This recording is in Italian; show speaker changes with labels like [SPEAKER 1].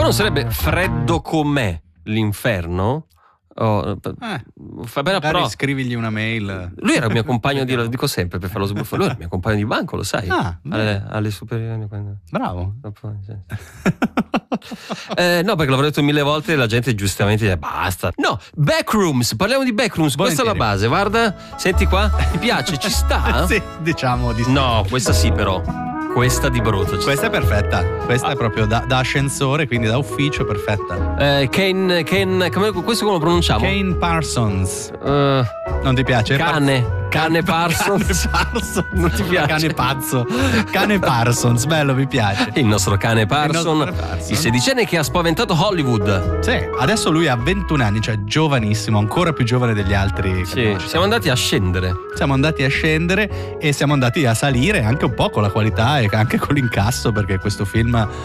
[SPEAKER 1] non sarebbe Freddo com'è l'inferno? Fa bene
[SPEAKER 2] magari scrivigli una mail.
[SPEAKER 1] Lui era il mio compagno lo dico sempre per farlo sbuffare. Lui era il mio compagno di banco, lo sai? Alle superiori.
[SPEAKER 2] Bravo.
[SPEAKER 1] No, perché l'avrò detto 1000 volte e la gente giustamente dice basta. No, Backrooms, parliamo di Backrooms. Questa è la base, guarda, senti qua, ti piace, ci sta?
[SPEAKER 2] Sì, diciamo di sì.
[SPEAKER 1] No, questa sì però. Questa di brutto.
[SPEAKER 2] Questa è perfetta. Questa è proprio da ascensore, quindi da ufficio, perfetta.
[SPEAKER 1] Questo come lo pronunciamo?
[SPEAKER 2] Kane Parsons. Non ti piace?
[SPEAKER 1] Cane Parsons. Non ti piace?
[SPEAKER 2] Cane pazzo. Cane Parsons, bello, mi piace.
[SPEAKER 1] Il nostro cane Parson, il 16enne che ha spaventato Hollywood.
[SPEAKER 2] Sì, adesso lui ha 21 anni, cioè giovanissimo, ancora più giovane degli altri.
[SPEAKER 1] Sì, siamo andati a scendere.
[SPEAKER 2] Siamo andati a scendere e siamo andati a salire anche un po' con la qualità e anche con l'incasso, perché questo film